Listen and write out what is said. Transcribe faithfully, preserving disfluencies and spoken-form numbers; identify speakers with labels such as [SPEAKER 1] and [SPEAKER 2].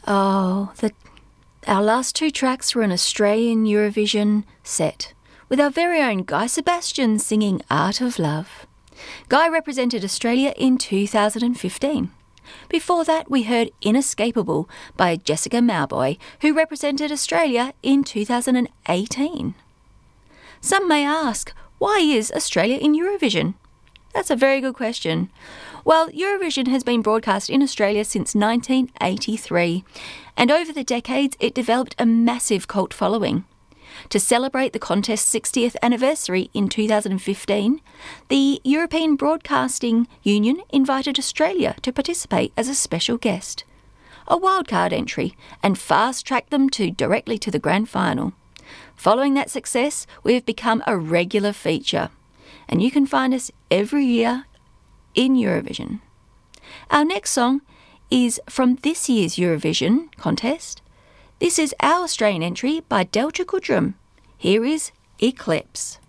[SPEAKER 1] Oh, the, our last two tracks were an Australian Eurovision set, with our very own Guy Sebastian singing Art of Love. Guy represented Australia in two thousand fifteen. Before that, we heard Inescapable by Jessica Mauboy, who represented Australia in two thousand eighteen. Some may ask, why is Australia in Eurovision? That's a very good question. Well, Eurovision has been broadcast in Australia since nineteen eighty-three, and over the decades it developed a massive cult following. To celebrate the contest's sixtieth anniversary in two thousand fifteen, the European Broadcasting Union invited Australia to participate as a special guest, a wildcard entry, and fast-tracked them to directly to the grand final. Following that success, we have become a regular feature, and you can find us every year in Eurovision. Our next song is from this year's Eurovision contest. This is our Australian entry by Delta Goodrem. Here is Eclipse.